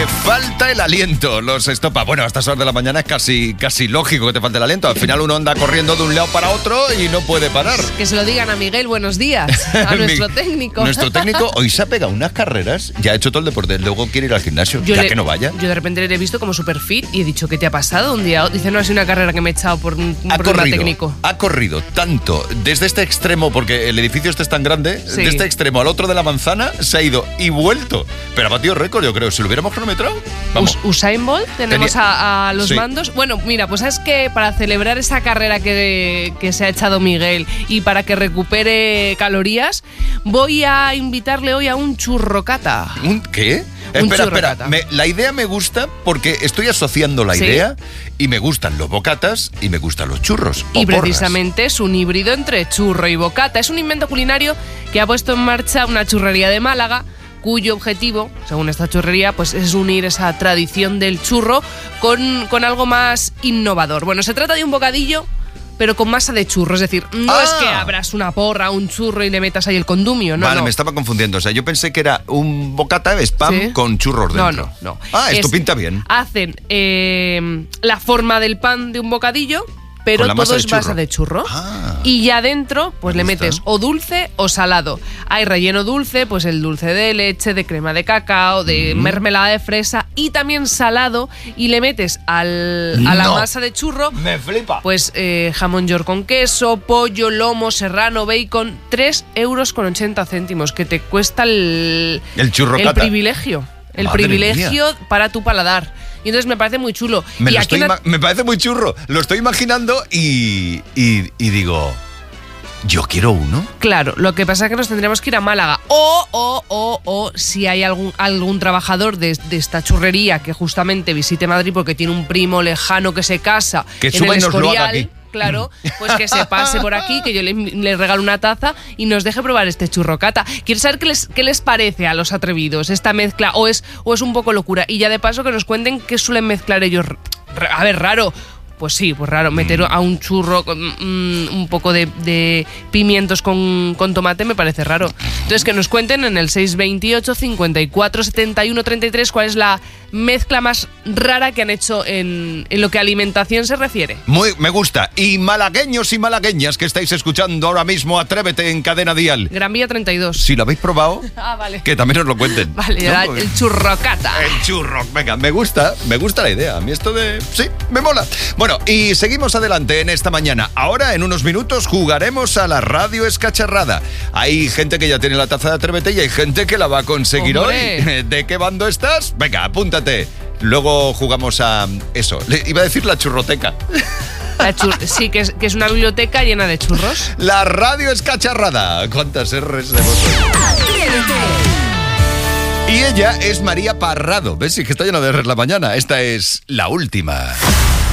te falta el aliento, los estopa. Bueno, a estas horas de la mañana es casi lógico que te falte el aliento. Al final uno anda corriendo de un lado para otro y no puede parar. Que se lo digan a Miguel, buenos días, a nuestro técnico. Nuestro técnico hoy se ha pegado unas carreras, ya ha hecho todo el deporte, luego quiere ir al gimnasio, que no vaya. Yo de repente le he visto como super fit y he dicho, ¿qué te ha pasado un día? Dice, no, ha sido una carrera que me he echado por un problema técnico. Ha corrido tanto desde este extremo, porque el edificio este es tan grande, Sí. de este extremo al otro de la manzana, se ha ido y vuelto. Pero ha batido récord, yo creo. Si lo hubiéramos cronometrado, vamos. Usain Bolt, tenemos a los Sí. mandos. Bueno, mira, pues es que para celebrar esa carrera que se ha echado Miguel y para que recupere calorías, voy a invitarle hoy a un churrocata. ¿Un qué? Un Espera. churrocata. La idea me gusta porque estoy asociando la Sí. idea y me gustan los bocatas y me gustan los churros. Y o porras. precisamente es un híbrido entre churro y bocata. Es un invento culinario que ha puesto en marcha una churrería de Málaga, cuyo objetivo, según esta churrería, pues es unir esa tradición del churro con algo más innovador. Bueno, se trata de un bocadillo, pero con masa de churro. Es decir, no es que abras una porra, un churro y le metas ahí el condumio, no. Vale, no. me estaba confundiendo. O sea, yo pensé que era un bocata de spam Sí. con churros dentro. No. Esto pinta bien. Hacen la forma del pan de un bocadillo, pero Con la masa todo de es churro. masa de churro. Ah. Y ya dentro, pues Me le gusta. metes o dulce o salado. Hay relleno dulce, pues el dulce de leche, de crema de cacao, de mermelada de fresa y también salado. Y le metes a la No. masa de churro, Me flipa. pues jamón york con queso, pollo, lomo, serrano, bacon, 3,80 €, que te cuesta el churrocata. el privilegio. El Madre privilegio para tu paladar. Y entonces me parece muy chulo. Y aquí Me parece muy churro. Lo estoy imaginando y digo, yo quiero uno. Claro, lo que pasa es que nos tendríamos que ir a Málaga. O si hay algún trabajador de esta churrería que justamente visite Madrid porque tiene un primo lejano que se casa Que en suba el y nos lo haga Escorial. aquí. Claro, pues que se pase por aquí, que yo le regalo una taza y nos deje probar este churrocata. Quiero saber qué les parece a los atrevidos esta mezcla, o es un poco locura. Y ya de paso que nos cuenten qué suelen mezclar ellos. A ver, raro. Pues sí, pues raro, meter a un churro con un poco de pimientos con tomate me parece raro. Entonces que nos cuenten en el 628 54 71 33 cuál es la mezcla más rara que han hecho en lo que a alimentación se refiere. Me gusta. Y malagueños y malagueñas que estáis escuchando ahora mismo, Atrévete en Cadena Dial. Gran Vía 32. Si lo habéis probado, Ah, vale. que también os lo cuenten. Vale, ¿No? el churrocata. El churro, venga, me gusta la idea. A mí esto de... Sí, me mola. Bueno, y seguimos adelante en esta mañana. Ahora, en unos minutos, jugaremos a la radio escacharrada. Hay gente que ya tiene la taza de Atrévete y hay gente que la va a conseguir ¡Hombre! hoy. ¿De qué bando estás? Venga, apúntate. Luego jugamos a eso. Iba a decir la churroteca. Sí, que es una biblioteca llena de churros. La radio escacharrada. ¿Cuántas R's de votos? Y ella es María Parrado. ¿Ves? Sí, que está llena de R's la mañana. Esta es la última.